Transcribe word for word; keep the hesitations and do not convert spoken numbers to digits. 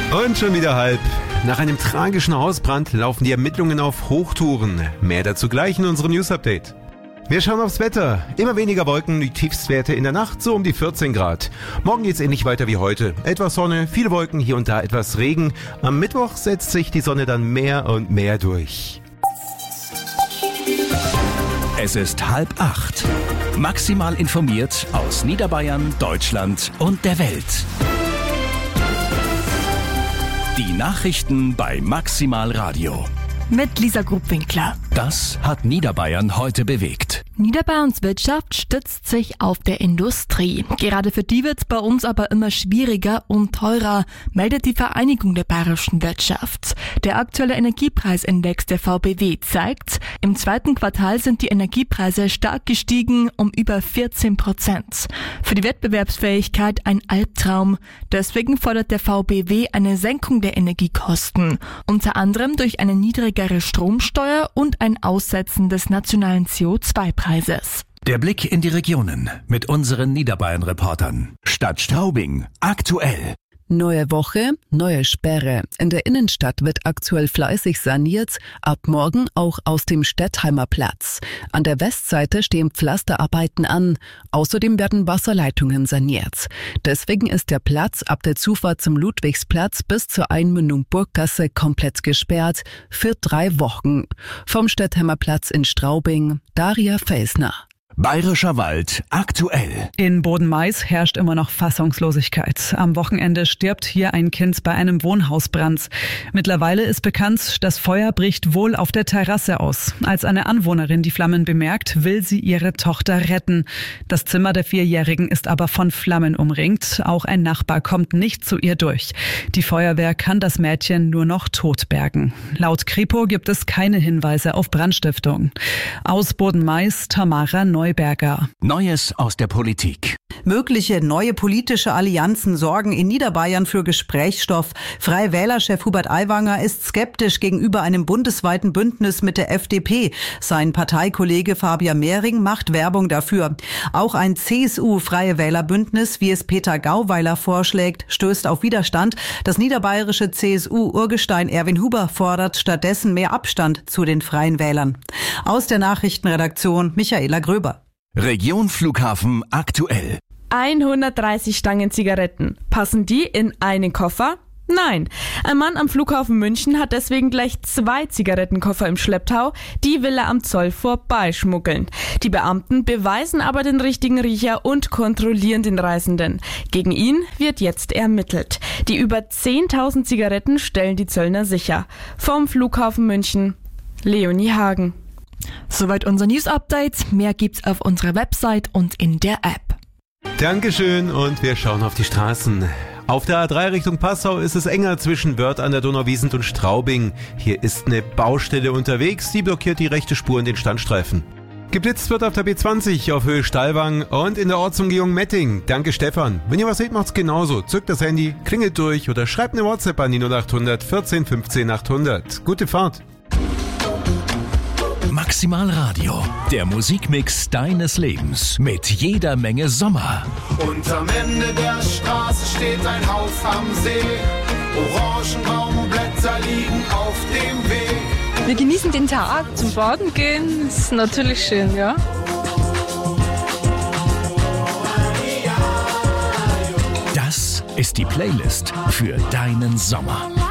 Und schon wieder halb. Nach einem tragischen Hausbrand laufen die Ermittlungen auf Hochtouren. Mehr dazu gleich in unserem News-Update. Wir schauen aufs Wetter. Immer weniger Wolken, die Tiefstwerte in der Nacht so um die vierzehn Grad. Morgen geht's ähnlich weiter wie heute. Etwas Sonne, viele Wolken, hier und da etwas Regen. Am Mittwoch setzt sich die Sonne dann mehr und mehr durch. Es ist halb acht. Maximal informiert aus Niederbayern, Deutschland und der Welt. Die Nachrichten bei Maximal Radio. Mit Lisa Grubwinkler. Das hat Niederbayern heute bewegt. Niederbayerns Wirtschaft stützt sich auf der Industrie. Gerade für die wird's bei uns aber immer schwieriger und teurer, meldet die Vereinigung der bayerischen Wirtschaft. Der aktuelle Energiepreisindex der V B W zeigt, im zweiten Quartal sind die Energiepreise stark gestiegen, um über vierzehn Prozent. Für die Wettbewerbsfähigkeit ein Albtraum. Deswegen fordert der V B W eine Senkung der Energiekosten. Unter anderem durch eine niedrigere Stromsteuer und ein Aussetzen des nationalen C O zwei Preises. Der Blick in die Regionen mit unseren Niederbayern-Reportern. Stadt Straubing, aktuell. Neue Woche, neue Sperre. In der Innenstadt wird aktuell fleißig saniert, ab morgen auch aus dem Stettheimer Platz. An der Westseite stehen Pflasterarbeiten an. Außerdem werden Wasserleitungen saniert. Deswegen ist der Platz ab der Zufahrt zum Ludwigsplatz bis zur Einmündung Burggasse komplett gesperrt für drei Wochen. Vom Stettheimer Platz in Straubing, Daria Felsner. Bayerischer Wald, aktuell. In Bodenmais herrscht immer noch Fassungslosigkeit. Am Wochenende stirbt hier ein Kind bei einem Wohnhausbrand. Mittlerweile ist bekannt, das Feuer bricht wohl auf der Terrasse aus. Als eine Anwohnerin die Flammen bemerkt, will sie ihre Tochter retten. Das Zimmer der Vierjährigen ist aber von Flammen umringt. Auch ein Nachbar kommt nicht zu ihr durch. Die Feuerwehr kann das Mädchen nur noch tot bergen. Laut Kripo gibt es keine Hinweise auf Brandstiftung. Aus Bodenmais, Tamara Neu Neuberger. Neues aus der Politik. Mögliche neue politische Allianzen sorgen in Niederbayern für Gesprächsstoff. Freie Wählerchef Hubert Aiwanger ist skeptisch gegenüber einem bundesweiten Bündnis mit der F D P. Sein Parteikollege Fabian Mehring macht Werbung dafür. Auch ein C S U-Freie Wählerbündnis, wie es Peter Gauweiler vorschlägt, stößt auf Widerstand. Das niederbayerische C S U-Urgestein Erwin Huber fordert stattdessen mehr Abstand zu den Freien Wählern. Aus der Nachrichtenredaktion Michaela Gröber. Region Flughafen aktuell. hundertdreißig Stangen Zigaretten. Passen die in einen Koffer? Nein. Ein Mann am Flughafen München hat deswegen gleich zwei Zigarettenkoffer im Schlepptau. Die will er am Zoll vorbeischmuggeln. Die Beamten beweisen aber den richtigen Riecher und kontrollieren den Reisenden. Gegen ihn wird jetzt ermittelt. Die über zehntausend Zigaretten stellen die Zöllner sicher. Vom Flughafen München, Leonie Hagen. Soweit unser News-Update. Mehr gibt's auf unserer Website und in der App. Dankeschön und wir schauen auf die Straßen. Auf der A drei Richtung Passau ist es enger zwischen Wörth an der Donauwiesent und Straubing. Hier ist eine Baustelle unterwegs, die blockiert die rechte Spur in den Standstreifen. Geblitzt wird auf der B zwanzig auf Höhe Stallwang und in der Ortsumgehung Metting. Danke Stefan. Wenn ihr was seht, macht's genauso. Zückt das Handy, klingelt durch oder schreibt eine WhatsApp an die null achthundert vierzehn fünfzehn achthundert. Gute Fahrt. Maximal Radio, der Musikmix deines Lebens mit jeder Menge Sommer. Und am Ende der Straße steht ein Haus am See. Orangenbaumblätter liegen auf dem Weg. Wir genießen den Tag, zum Baden gehen, ist natürlich schön, ja. Das ist die Playlist für deinen Sommer.